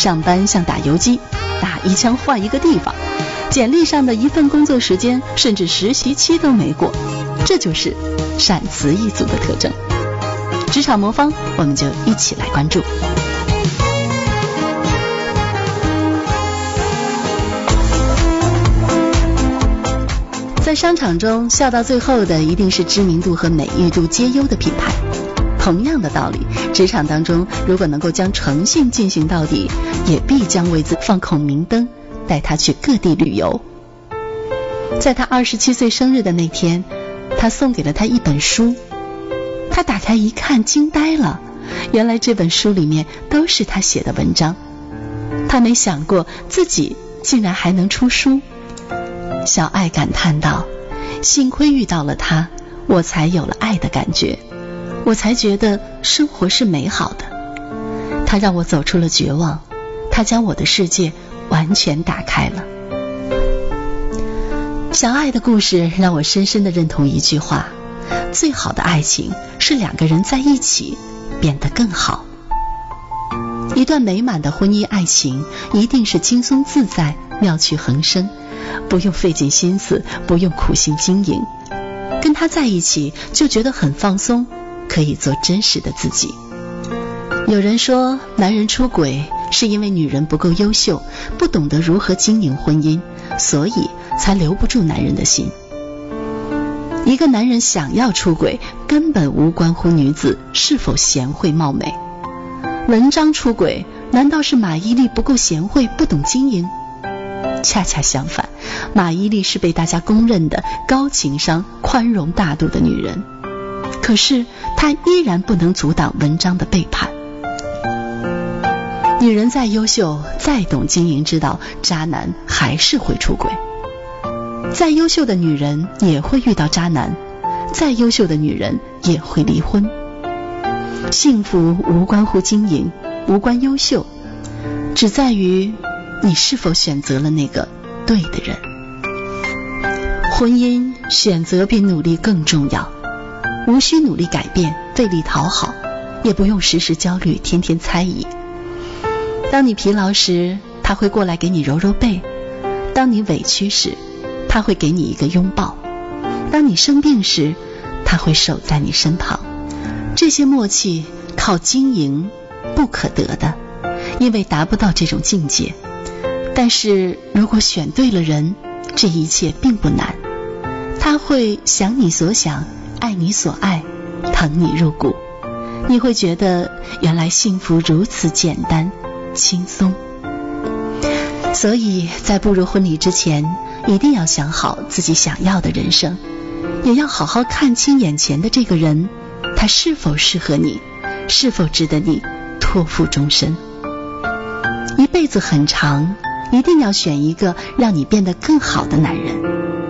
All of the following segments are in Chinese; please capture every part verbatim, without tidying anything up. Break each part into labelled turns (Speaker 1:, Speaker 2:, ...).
Speaker 1: 上班像打游击，打一枪换一个地方，简历上的一份工作时间甚至实习期都没过，这就是闪辞一族的特征。职场魔方，我们就一起来关注。在商场中，笑到最后的一定是知名度和美誉度皆优的品牌。同样的道理，职场当中如果能够将诚信进行到底，也必将为自放孔明灯，带他去各地旅游。在他二十七岁生日的那天，他送给了他一本书。他打开一看，惊呆了，原来这本书里面都是他写的文章。他没想过自己竟然还能出书。小爱感叹道，幸亏遇到了他，我才有了爱的感觉，我才觉得生活是美好的。他让我走出了绝望，他将我的世界完全打开了。小爱的故事让我深深地认同一句话，最好的爱情是两个人在一起变得更好。一段美满的婚姻爱情一定是轻松自在，妙趣横生，不用费尽心思，不用苦心经营，跟他在一起就觉得很放松，可以做真实的自己。有人说，男人出轨是因为女人不够优秀，不懂得如何经营婚姻，所以才留不住男人的心。一个男人想要出轨，根本无关乎女子是否贤惠貌美。文章出轨，难道是马伊琍不够贤惠，不懂经营？恰恰相反，马伊琍是被大家公认的高情商、宽容大度的女人，可是她依然不能阻挡文章的背叛。女人再优秀，再懂经营之道，渣男还是会出轨。再优秀的女人也会遇到渣男，再优秀的女人也会离婚。幸福无关乎经营，无关优秀，只在于你是否选择了那个对的人。婚姻选择比努力更重要，无需努力改变，费力讨好，也不用时时焦虑，天天猜疑。当你疲劳时，他会过来给你揉揉背；当你委屈时，他会给你一个拥抱；当你生病时，他会守在你身旁。这些默契靠经营不可得的，因为达不到这种境界。但是如果选对了人，这一切并不难。他会想你所想，爱你所爱，疼你入骨。你会觉得原来幸福如此简单轻松。所以在步入婚礼之前，一定要想好自己想要的人生，也要好好看清眼前的这个人，他是否适合你，是否值得你托付终身。一辈子很长，一定要选一个让你变得更好的男人。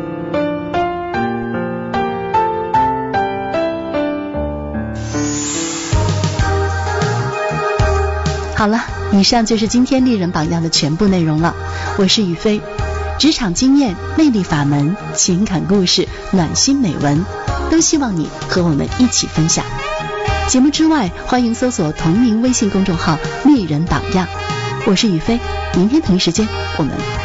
Speaker 1: 好了，以上就是今天丽人榜样的全部内容了。我是雨飞，职场经验、魅力法门、情感故事、暖心美文，都希望你和我们一起分享。节目之外，欢迎搜索同名微信公众号丽人榜样。我是雨飞，明天同一时间我们